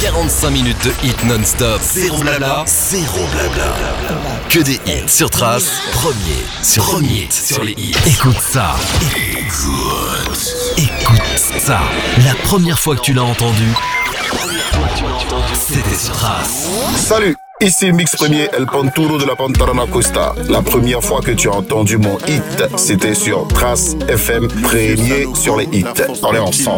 45 minutes de hit non-stop. Zéro blabla, zéro blabla. Que des hits sur Trace. Premier sur les hits. Écoute ça. Écoute ça. La première fois que tu l'as entendu, c'était sur Trace. Salut, ici Mix Premier, El Panturo de la Pantarana Costa. La première fois que tu as entendu mon hit, c'était sur Trace FM, premier sur les hits. On est ensemble.